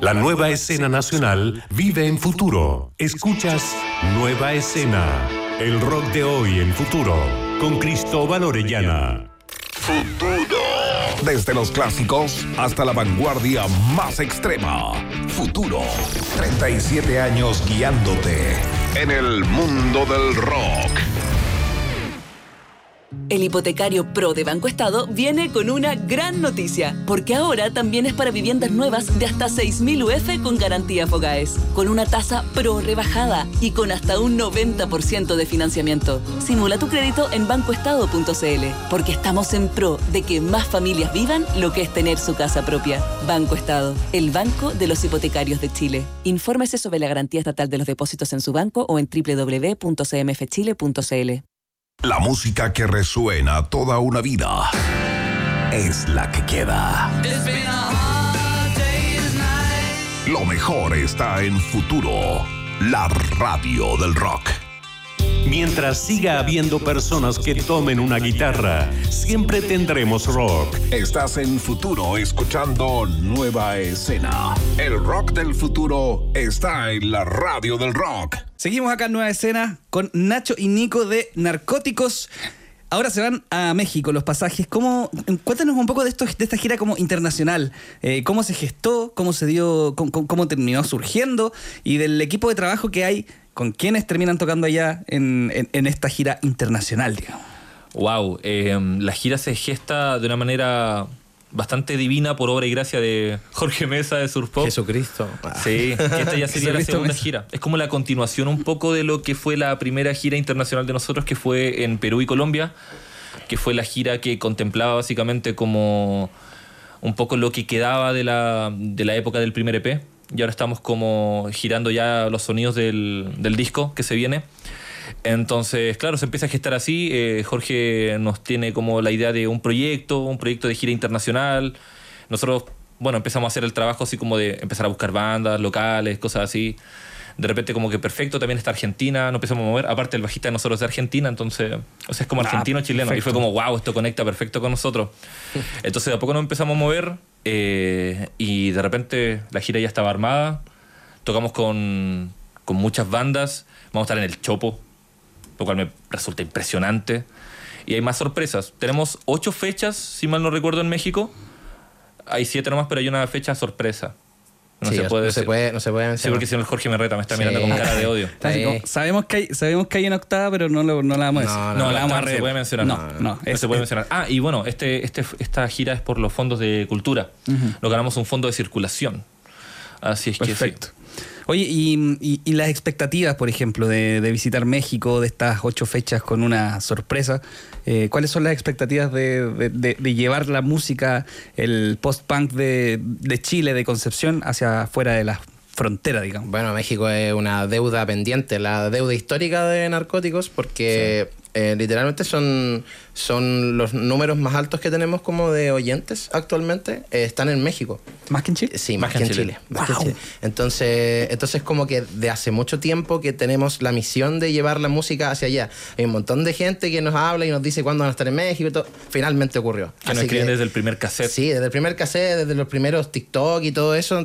La nueva escena nacional vive en Futuro. Escuchas Nueva Escena, el rock de hoy en Futuro, con Cristóbal Orellana. Futuro. Desde los clásicos hasta la vanguardia más extrema. Futuro. 37 años guiándote en el mundo del rock. El hipotecario Pro de Banco Estado viene con una gran noticia, porque ahora también es para viviendas nuevas de hasta 6.000 UF con garantía Fogaes, con una tasa Pro rebajada y con hasta un 90% de financiamiento. Simula tu crédito en bancoestado.cl, porque estamos en pro de que más familias vivan lo que es tener su casa propia. Banco Estado, el banco de los hipotecarios de Chile. Infórmese sobre la garantía estatal de los depósitos en su banco o en www.cmfchile.cl. La música que resuena toda una vida es la que queda. Lo mejor está en Futuro, la radio del rock. Mientras siga habiendo personas que tomen una guitarra, siempre tendremos rock. Estás en Futuro escuchando Nueva Escena. El rock del futuro está en la radio del rock. Seguimos acá en Nueva Escena con Nacho y Nico de Narcóticos. Ahora se van a México los pasajes. Cuéntanos un poco de esta gira como internacional. ¿Cómo se gestó? ¿Cómo se dio? ¿Cómo terminó surgiendo? Y del equipo de trabajo que hay, ¿con quiénes terminan tocando allá en esta gira internacional, digamos? Wow, la gira se gesta de una manera bastante divina por obra y gracia de Jorge Mesa de Surf Pop. Jesucristo. Sí, que esta ya sería la segunda gira. Es como la continuación un poco de lo que fue la primera gira internacional de nosotros, que fue en Perú y Colombia, que fue la gira que contemplaba básicamente como un poco lo que quedaba de la época del primer EP. Y ahora estamos como girando ya los sonidos del disco que se viene. Entonces, claro, se empieza a gestar así. Jorge nos tiene como la idea de un proyecto de gira internacional. Nosotros, bueno, empezamos a hacer el trabajo así como de empezar a buscar bandas locales, cosas así. De repente como que perfecto, también está Argentina, nos empezamos a mover. Aparte el bajista de nosotros es de Argentina, entonces, o sea, es como argentino-chileno. Perfecto. Y fue como, wow, esto conecta perfecto con nosotros. Entonces de a poco nos empezamos a mover y de repente la gira ya estaba armada. Tocamos con muchas bandas. Vamos a estar en el Chopo, lo cual me resulta impresionante. Y hay más sorpresas. Tenemos 8 fechas, si mal no recuerdo, en México. Hay 7 nomás, pero hay una fecha sorpresa. No se puede mencionar. Sí, porque si no el Jorge me reta, me está mirando con cara de odio. Sabemos que hay una octava, pero no la vamos a decir. No la vamos a se puede mencionar. No se puede mencionar. Y bueno, esta gira es por los fondos de cultura. Nos ganamos un fondo de circulación. Así es. Perfecto. Oye, y las expectativas, por ejemplo, de visitar México, de estas 8 fechas con una sorpresa, ¿cuáles son las expectativas de llevar la música, el post-punk de Chile, de Concepción, hacia afuera de las fronteras, digamos? Bueno, México es una deuda pendiente, la deuda histórica de Narcóticos, porque literalmente son los números más altos que tenemos como de oyentes actualmente, están en México. ¿Más que en Chile? Sí, más que en Chile. Entonces como que de hace mucho tiempo que tenemos la misión de llevar la música hacia allá. Hay un montón de gente que nos habla y nos dice cuándo van a estar en México y todo. Finalmente ocurrió. Que nos escriben desde el primer cassette. Sí, desde el primer cassette, desde los primeros TikTok y todo eso.